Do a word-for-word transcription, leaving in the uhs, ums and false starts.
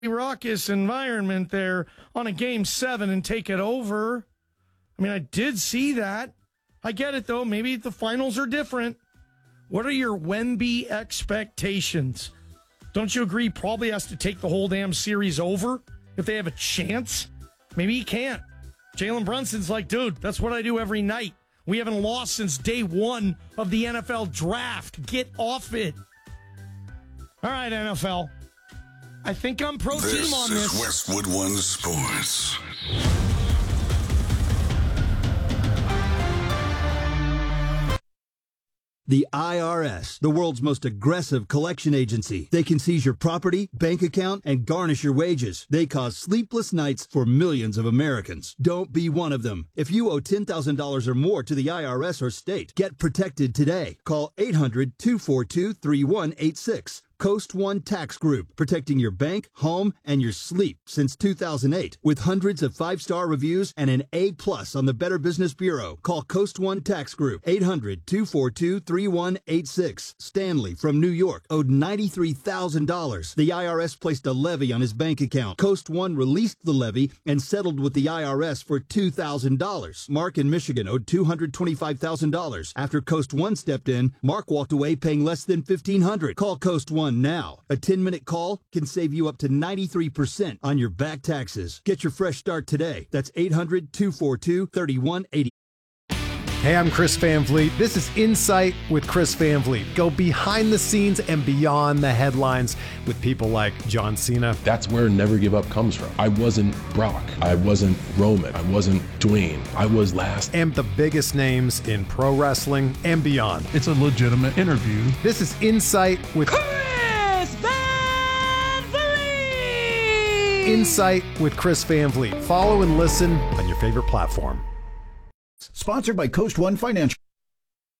raucous environment there on a game seven and take it over. I mean, I did see that. I get it, though. Maybe the finals are different. What are your Wemby expectations? Don't you agree probably has to take the whole damn series over if they have a chance? Maybe he can't. Jalen Brunson's like, dude, that's what I do every night. We haven't lost since day one of the N F L draft. Get off it. All right, N F L. I think I'm pro this team on this. This is Westwood One Sports. The I R S, the world's most aggressive collection agency. They can seize your property, bank account, and garnish your wages. They cause sleepless nights for millions of Americans. Don't be one of them. If you owe ten thousand dollars or more to the I R S or state, get protected today. Call eight hundred, two four two, three one eight six. Coast One Tax Group, protecting your bank, home, and your sleep since two thousand eight. With hundreds of five-star reviews and an A plus on the Better Business Bureau. Call Coast One Tax Group, eight hundred, two four two, three one eight six. Stanley from New York owed ninety-three thousand dollars. The I R S placed a levy on his bank account. Coast One released the levy and settled with the I R S for two thousand dollars. Mark in Michigan owed two hundred twenty-five thousand dollars. After Coast One stepped in, Mark walked away paying less than fifteen hundred dollars. Call Coast One now. A ten-minute call can save you up to ninety-three percent on your back taxes. Get your fresh start today. That's eight hundred, two four two, three one eight zero. Hey, I'm Chris Van Vliet. This is Insight with Chris Van Vliet. Go behind the scenes and beyond the headlines with people like John Cena. That's where Never Give Up comes from. I wasn't Brock. I wasn't Roman. I wasn't Dwayne. I was last. And the biggest names in pro wrestling and beyond. It's a legitimate interview. This is Insight with Chris Van Vliet. Insight with Chris Van Vliet. Follow and listen on your favorite platform. Sponsored by Coast One Financial.